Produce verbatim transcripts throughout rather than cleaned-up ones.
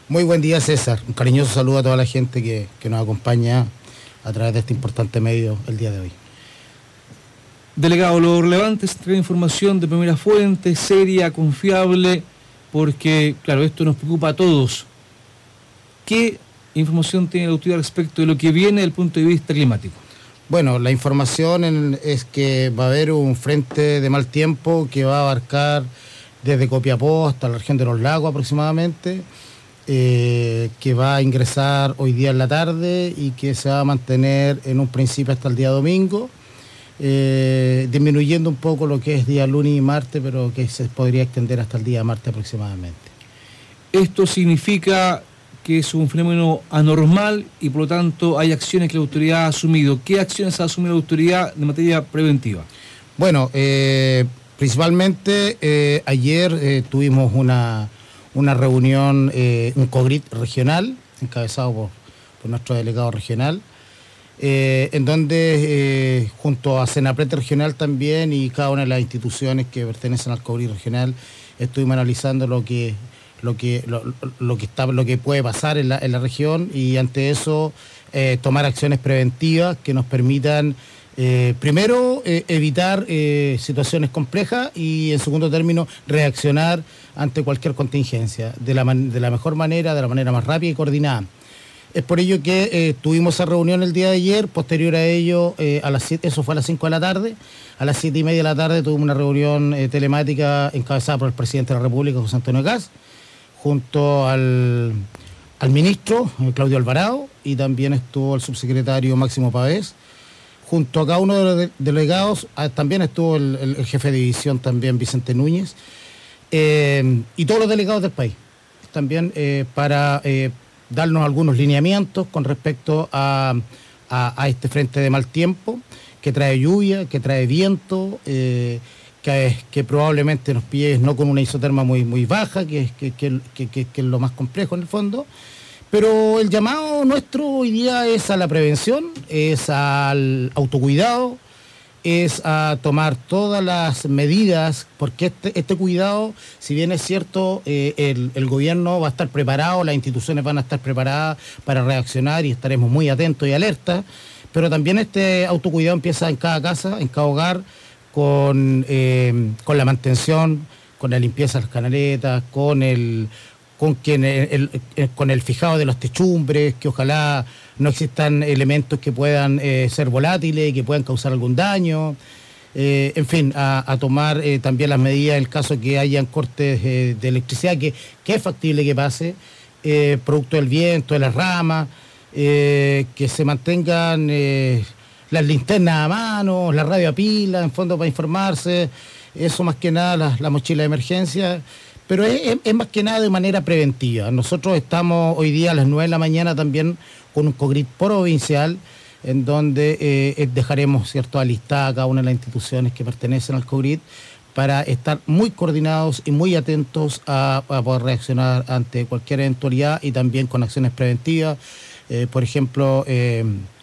Muy buen día, César. Un cariñoso saludo a toda la gente que, que nos acompaña a través de este importante medio el día de hoy. Delegado, lo relevante es traer información de primera fuente, seria, confiable, porque, claro, esto nos preocupa a todos. ¿Qué información tiene la autoridad respecto de lo que viene desde el punto de vista climático? Bueno, la información en, es que va a haber un frente de mal tiempo que va a abarcar desde Copiapó hasta la región de los lagos aproximadamente, eh, que va a ingresar hoy día en la tarde y que se va a mantener en un principio hasta el día domingo. Eh, disminuyendo un poco lo que es día lunes y martes, pero que se podría extender hasta el día martes aproximadamente. Esto significa que es un fenómeno anormal y por lo tanto hay acciones que la autoridad ha asumido. ¿Qué acciones ha asumido la autoridad de materia preventiva? Bueno, eh, principalmente eh, ayer eh, tuvimos una, una reunión, eh, un COGRIT regional, encabezado por, por nuestro delegado regional, Eh, en donde eh, junto a Senapred regional también y cada una de las instituciones que pertenecen al COGRIT regional estuvimos analizando lo que lo que lo, lo que está lo que puede pasar en la, en la región y ante eso eh, tomar acciones preventivas que nos permitan eh, primero eh, evitar eh, situaciones complejas y en segundo término reaccionar ante cualquier contingencia de la, man, de la mejor manera, de la manera más rápida y coordinada. Es por ello que eh, tuvimos esa reunión el día de ayer, posterior a ello, eh, a las siete, eso fue a las cinco de la tarde, a las siete y media de la tarde tuvimos una reunión eh, telemática encabezada por el presidente de la República, José Antonio Kast, junto al, al ministro, eh, Claudio Alvarado, y también estuvo el subsecretario Máximo Pavés, junto a cada uno de los de, delegados, ah, también estuvo el, el, el jefe de división también, Vicente Núñez, eh, y todos los delegados del país, también eh, para... Eh, darnos algunos lineamientos con respecto a, a, a este frente de mal tiempo, que trae lluvia, que trae viento, eh, que, que probablemente nos pille no con una isoterma muy, muy baja, que, que, que, que, que, que es lo más complejo en el fondo, pero el llamado nuestro hoy día es a la prevención, es al autocuidado, es a tomar todas las medidas, porque este, este cuidado, si bien es cierto, eh, el, el gobierno va a estar preparado, las instituciones van a estar preparadas para reaccionar y estaremos muy atentos y alertas, pero también este autocuidado empieza en cada casa, en cada hogar, con, eh, con la mantención, con la limpieza de las canaletas, con el... Con, quien el, el, con el fijado de los techumbres, que ojalá no existan elementos que puedan eh, ser volátiles, que puedan causar algún daño, eh, en fin, a, a tomar eh, también las medidas en el caso que hayan cortes eh, de electricidad, que, que es factible que pase, eh, producto del viento, de las ramas, eh, que se mantengan eh, las linternas a mano, la radio a pila, en fondo para informarse, eso más que nada, la, la mochila de emergencia. Pero es, es más que nada de manera preventiva. Nosotros estamos hoy día a las nueve de la mañana también con un COGRIT provincial, en donde eh, dejaremos, ¿cierto?, alistada cada una de las instituciones que pertenecen al COGRIT para estar muy coordinados y muy atentos a, a poder reaccionar ante cualquier eventualidad y también con acciones preventivas. Eh, por ejemplo, eh,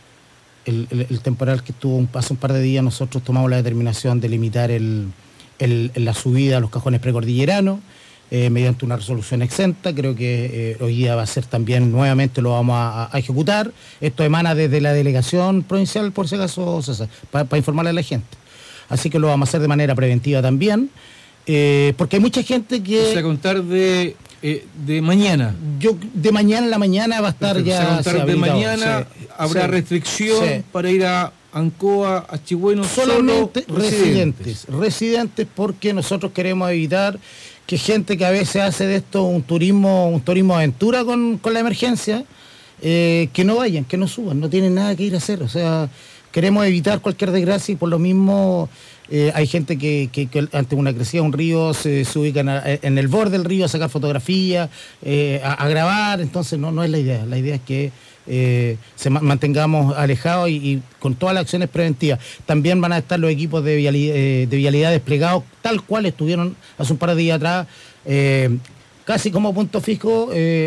el, el, el temporal que tuvo un, hace un par de días, nosotros tomamos la determinación de limitar el, el, la subida a los cajones precordilleranos, Eh, mediante una resolución exenta. Creo que eh, hoy día va a ser también, nuevamente lo vamos a, a ejecutar. Esto emana desde la delegación provincial, por si acaso, César, para pa informarle a la gente. Así que lo vamos a hacer de manera preventiva también, eh, porque hay mucha gente que... O sea, a contar de, eh, de mañana. Yo, de mañana en la mañana va a estar Perfecto. ya... O sea, a contar de mañana sí, habrá sí, restricción sí. para ir a Ancoa, a Chigüeno, solamente solo residentes. Residentes, residentes porque nosotros queremos evitar que gente que a veces hace de esto un turismo, un turismo aventura con, con la emergencia, eh, que no vayan, que no suban, no tienen nada que ir a hacer. O sea, queremos evitar cualquier desgracia y por lo mismo eh, hay gente que, que, que ante una crecida de un río se, se ubican a, en el borde del río a sacar fotografías, eh, a, a grabar, entonces no, no es la idea. La idea es que eh, se mantengamos alejados y, y con todas las acciones preventivas. También van a estar los equipos de vialidad, eh, de vialidad desplegados tal cual estuvieron hace un par de días atrás, eh, casi como punto fijo, eh,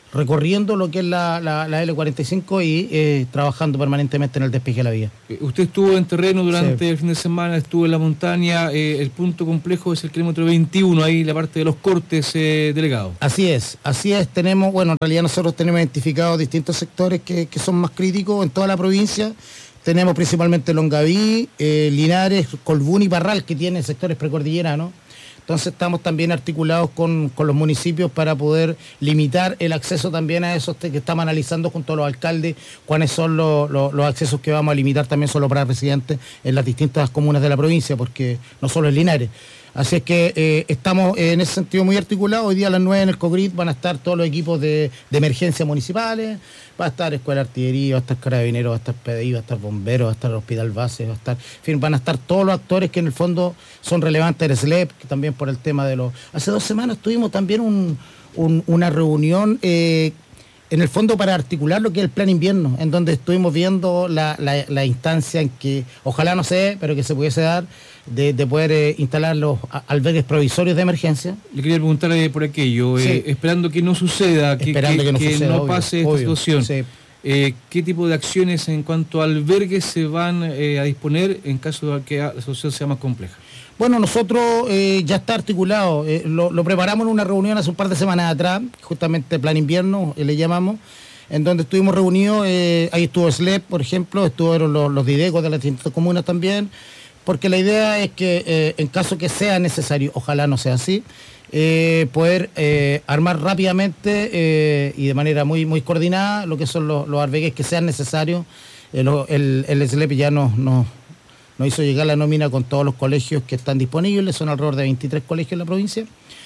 recorriendo lo que es la, la, la L cuarenta y cinco y eh, trabajando permanentemente en el despeje de la vía. Usted estuvo en terreno durante Sí. el fin de semana, estuvo en la montaña, eh, el punto complejo es el kilómetro veintiuno, ahí la parte de los cortes, eh, delegado. Así es, así es, tenemos, bueno, en realidad nosotros tenemos identificados distintos sectores que, que son más críticos en toda la provincia. Tenemos principalmente Longaví, eh, Linares, Colbún y Parral, que tienen sectores precordilleranos. Entonces estamos también articulados con, con los municipios para poder limitar el acceso también a esos que estamos analizando junto a los alcaldes, cuáles son los, los, los accesos que vamos a limitar también solo para residentes en las distintas comunas de la provincia, porque no solo en Linares. Así es que eh, estamos en ese sentido muy articulados. Hoy día a las nueve en el COGRID van a estar todos los equipos de, de emergencia municipales, va a estar Escuela de Artillería, va a estar Carabineros, va a estar P D I, va a estar Bomberos, va a estar el Hospital Base, va a estar, en fin, van a estar todos los actores que en el fondo son relevantes, el S L E P, que también por el tema de los... Hace dos semanas tuvimos también un, un, una reunión eh, en el fondo para articular lo que es el plan invierno, en donde estuvimos viendo la, la, la instancia en que, ojalá no se dé, pero que se pudiese dar, de, de poder eh, instalar los albergues provisorios de emergencia. Le quería preguntar eh, por aquello, Sí. eh, esperando que no suceda, que, Esperando que, que no que suceda, no obvio, pase esta obvio, situación. sí. Eh, ¿Qué tipo de acciones en cuanto a albergues se van eh, a disponer en caso de que la situación sea más compleja? Bueno, nosotros eh, ya está articulado, eh, lo, lo preparamos en una reunión hace un par de semanas atrás, justamente plan invierno, eh, le llamamos, en donde estuvimos reunidos, eh, ahí estuvo S L E P, por ejemplo, estuvieron los, los didecos de las distintas comunas también, porque la idea es que eh, en caso que sea necesario, ojalá no sea así, eh, poder eh, armar rápidamente eh, y de manera muy, muy coordinada lo que son los, los albergues que sean necesarios. Eh, lo, el, el S L E P ya nos... nos Nos hizo llegar la nómina con todos los colegios que están disponibles, son alrededor de veintitrés colegios en la provincia.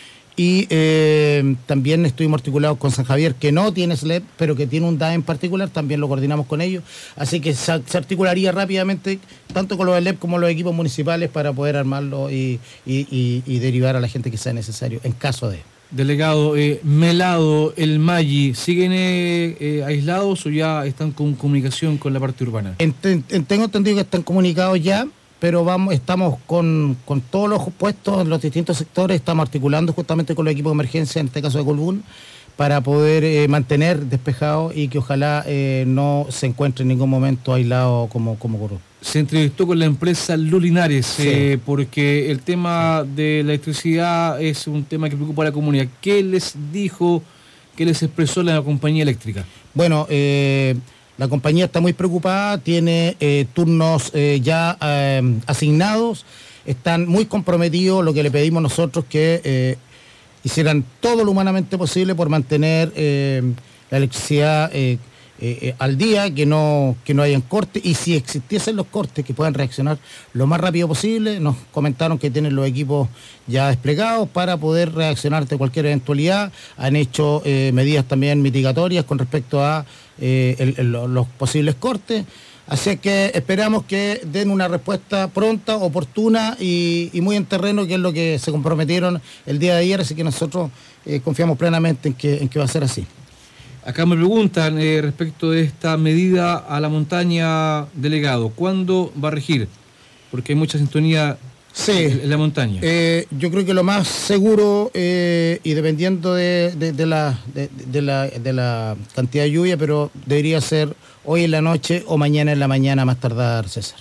Y eh, también estuvimos articulados con San Javier, que no tiene S L E P, pero que tiene un D A E en particular, también lo coordinamos con ellos. Así que se, se articularía rápidamente, tanto con los S L E P como los equipos municipales, para poder armarlo y, y, y, y derivar a la gente que sea necesario, en caso de... Delegado, eh, Melado, el Maggi, ¿siguen eh, eh, aislados o ya están con comunicación con la parte urbana? Ent, ent, tengo entendido que están comunicados ya, pero vamos, estamos con, con todos los puestos en los distintos sectores, estamos articulando justamente con los equipos de emergencia, en este caso de Colbún, para poder eh, mantener despejado y que ojalá eh, no se encuentre en ningún momento aislado como, como ocurrió. Se entrevistó con la empresa Lulinares, Sí. eh, porque el tema de la electricidad es un tema que preocupa a la comunidad. ¿Qué les dijo, qué les expresó la compañía eléctrica? Bueno, eh, la compañía está muy preocupada, tiene eh, turnos eh, ya eh, asignados, están muy comprometidos, lo que le pedimos nosotros que eh, hicieran todo lo humanamente posible por mantener eh, la electricidad eh, eh, eh, al día, que no, que no hayan cortes, y si existiesen los cortes, que puedan reaccionar lo más rápido posible. Nos comentaron que tienen los equipos ya desplegados para poder reaccionar de cualquier eventualidad. Han hecho eh, medidas también mitigatorias con respecto a eh, el, el, los posibles cortes. Así que esperamos que den una respuesta pronta, oportuna y, y muy en terreno, que es lo que se comprometieron el día de ayer, así que nosotros eh, confiamos plenamente en que, en que va a ser así. Acá me preguntan eh, respecto de esta medida a la montaña, delegado, ¿cuándo va a regir? Porque hay mucha sintonía sí, en, en la montaña. Eh, yo creo que lo más seguro, eh, y dependiendo de, de, de, la, de, de, la, de la cantidad de lluvia, pero debería ser hoy en la noche o mañana en la mañana más tardar, César.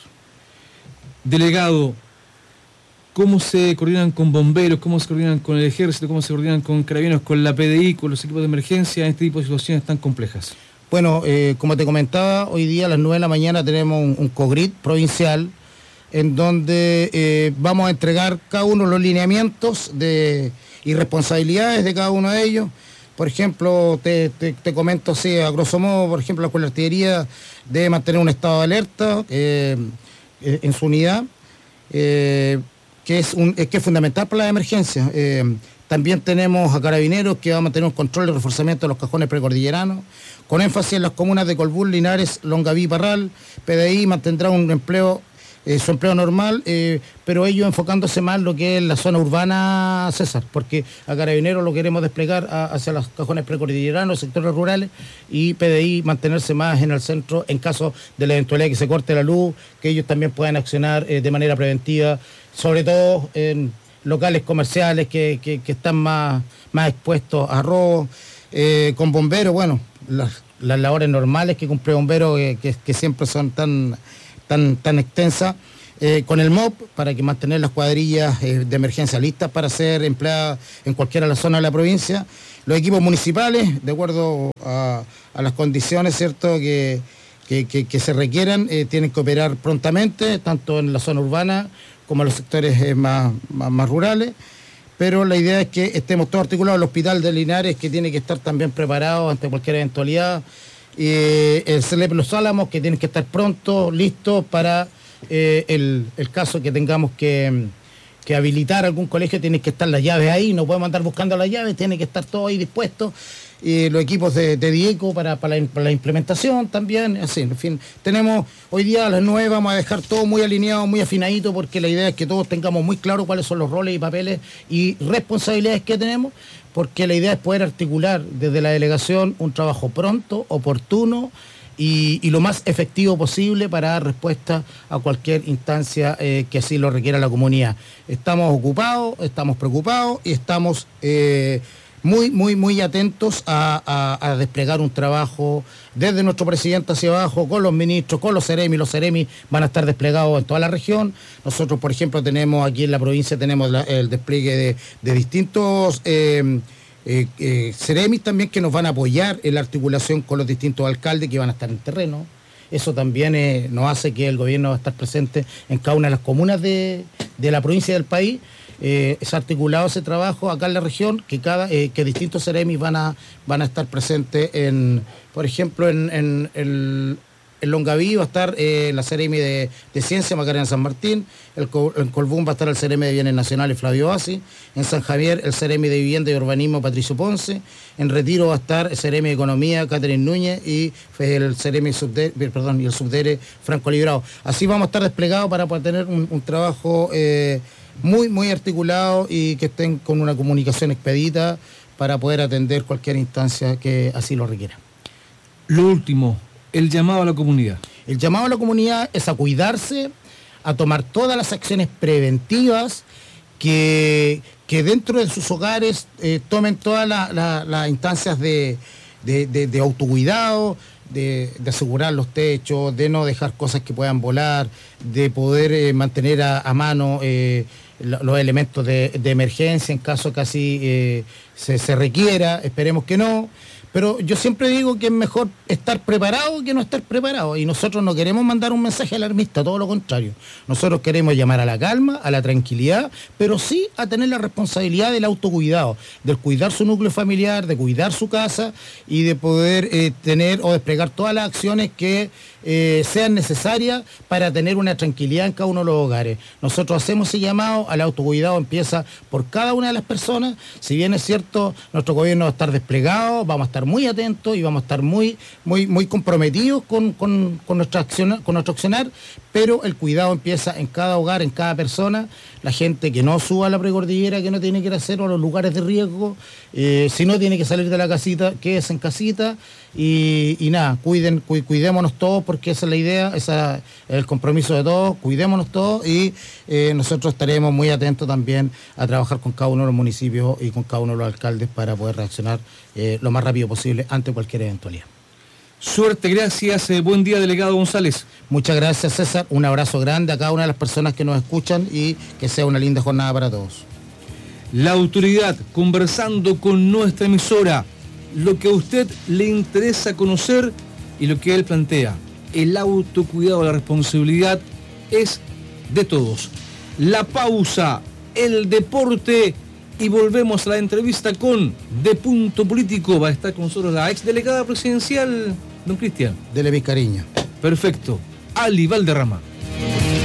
Delegado, ¿cómo se coordinan con bomberos? ¿Cómo se coordinan con el ejército? ¿Cómo se coordinan con carabineros, con la P D I, con los equipos de emergencia en este tipo de situaciones tan complejas? Bueno, eh, como te comentaba, hoy día a las nueve de la mañana tenemos un, un COGRID provincial en donde eh, vamos a entregar cada uno los lineamientos de, y responsabilidades de cada uno de ellos. Por ejemplo, te, te, te comento así, a grosso modo, por ejemplo, la Escuela de Artillería debe mantener un estado de alerta eh, eh, en su unidad, eh, que, es un, que es fundamental para las emergencias. Eh, también tenemos a Carabineros, que va a mantener un control y reforzamiento de los cajones precordilleranos, con énfasis en las comunas de Colbún, Linares, Longaví y Parral. P D I mantendrá un empleo Eh, su empleo normal, eh, pero ellos enfocándose más en lo que es la zona urbana, César, porque a Carabineros lo queremos desplegar a, hacia los cajones precordilleranos, sectores rurales, y P D I mantenerse más en el centro en caso de la eventualidad que se corte la luz, que ellos también puedan accionar eh, de manera preventiva, sobre todo en locales comerciales que, que, que están más, más expuestos a robo. Eh, con bomberos, bueno, las, las labores normales que cumple bomberos, eh, que, que siempre son tan, tan, tan extensas. Eh, con el M O P, para que mantener las cuadrillas eh, de emergencia listas para ser empleadas en cualquiera de las zonas de la provincia. Los equipos municipales, de acuerdo a, a las condiciones, ¿cierto?, que, que, que, que se requieran, eh, tienen que operar prontamente, tanto en la zona urbana como en los sectores eh, más, más, más rurales. Pero la idea es que estemos todos articulados. El hospital de Linares, que tiene que estar también preparado ante cualquier eventualidad. Eh, el C E L E P Los Álamos, que tienen que estar pronto, listos para... Eh, el, el caso que tengamos que, que habilitar algún colegio, tienen que estar las llaves ahí, no podemos andar buscando las llaves, tiene que estar todo ahí dispuesto, eh, los equipos de, de DIECO para, para, la, para la implementación también, así, en fin, tenemos hoy día a las nueve, vamos a dejar todo muy alineado, muy afinadito, porque la idea es que todos tengamos muy claro cuáles son los roles y papeles y responsabilidades que tenemos, porque la idea es poder articular desde la delegación un trabajo pronto, oportuno, Y, y lo más efectivo posible para dar respuesta a cualquier instancia eh, que así lo requiera la comunidad. Estamos ocupados, estamos preocupados y estamos eh, muy, muy, muy atentos a, a, a desplegar un trabajo desde nuestro presidente hacia abajo, con los ministros, con los CEREMI. Los CEREMI van a estar desplegados en toda la región. Nosotros, por ejemplo, tenemos aquí en la provincia tenemos la, el despliegue de, de distintos... Eh, Eh, eh, CEREMIs también que nos van a apoyar en la articulación con los distintos alcaldes que van a estar en terreno. Eso también eh, nos hace que el gobierno va a estar presente en cada una de las comunas de, de la provincia y del país. Eh, es articulado ese trabajo acá en la región, que cada eh, que distintos CEREMIs van a, van a estar presentes en, por ejemplo, en, en el... En Longaví va a estar eh, la CEREMI de, de Ciencia, Macarena San Martín. El, en Colbún va a estar el CEREMI de Bienes Nacionales, Flavio Bassi. En San Javier, el CEREMI de Vivienda y Urbanismo, Patricio Ponce. En Retiro va a estar el CEREMI de Economía, Catherine Núñez. Y el CEREMI subde, perdón, y el subdere, Franco Librado. Así vamos a estar desplegados para poder tener un, un trabajo eh, muy, muy articulado y que estén con una comunicación expedita para poder atender cualquier instancia que así lo requiera. Lo último, el llamado a la comunidad. El llamado a la comunidad es a cuidarse, a tomar todas las acciones preventivas, que, que dentro de sus hogares eh, tomen todas las la, la instancias de, de, de, de autocuidado, de, de asegurar los techos, de no dejar cosas que puedan volar, de poder eh, mantener a, a mano eh, los elementos de, de emergencia en caso que así eh, se, se requiera, esperemos que no. Pero yo siempre digo que es mejor estar preparado que no estar preparado. Y nosotros no queremos mandar un mensaje alarmista, todo lo contrario. Nosotros queremos llamar a la calma, a la tranquilidad, pero sí a tener la responsabilidad del autocuidado, del cuidar su núcleo familiar, de cuidar su casa y de poder eh, tener o desplegar todas las acciones que eh, sean necesarias para tener una tranquilidad en cada uno de los hogares. Nosotros hacemos ese llamado al autocuidado, empieza por cada una de las personas. Si bien es cierto, nuestro gobierno va a estar desplegado, vamos a estar muy atentos y vamos a estar muy, muy, muy comprometidos con, con, con, nuestra acción, con nuestro accionar, pero el cuidado empieza en cada hogar, en cada persona. La gente que no suba a la precordillera, que no tiene que ir a hacer o a los lugares de riesgo, eh, si no tiene que salir de la casita, quédese en casita y, y nada, cuiden, cu, cuidémonos todos, porque esa es la idea, ese es el compromiso de todos, cuidémonos todos y eh, nosotros estaremos muy atentos también a trabajar con cada uno de los municipios y con cada uno de los alcaldes para poder reaccionar eh, lo más rápido posible ante cualquier eventualidad. Suerte, gracias, eh, buen día, delegado González. Muchas gracias, César, un abrazo grande a cada una de las personas que nos escuchan y que sea una linda jornada para todos. La autoridad conversando con nuestra emisora, lo que a usted le interesa conocer y lo que él plantea, el autocuidado, la responsabilidad es de todos. La pausa, el deporte y volvemos a la entrevista con De Punto Político. Va a estar con nosotros la exdelegada presidencial, don Cristian. Dele mi cariño. Perfecto. Ali Valderrama.